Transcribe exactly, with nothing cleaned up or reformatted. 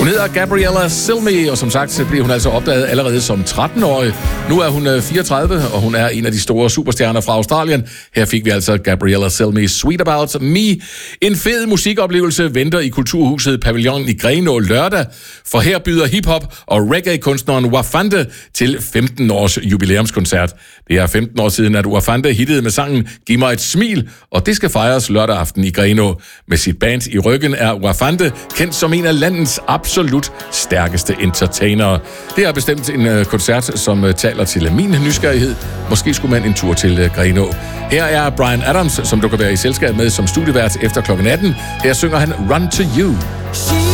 Hun hedder Gabriella Cilmi, og som sagt så blev hun altså opdaget allerede som tretten-årig. Nu er hun fireogtredive, og hun er en af de store superstjerner fra Australien. Her fik vi altså Gabriella Cilmi, Sweet About Me. En fed musikoplevelse venter i Kulturhuset Pavillon i Grenaa lørdag, for her byder hiphop og reggae-kunstneren Wafande til femten års jubilæumskoncert. Det er femten år siden, at Wafande hittede med sangen Giv mig et smil, og det skal fejres lørdag aften i Grenaa. Med sit band i ryggen er Wafande kendt som en af landets absolut stærkeste entertainere. Det er bestemt en koncert, som taler til min nysgerrighed. Måske skulle man en tur til Grenaa. Her er Bryan Adams, som du kan være i selskab med som studievært efter klokken atten. Her synger han Run to You.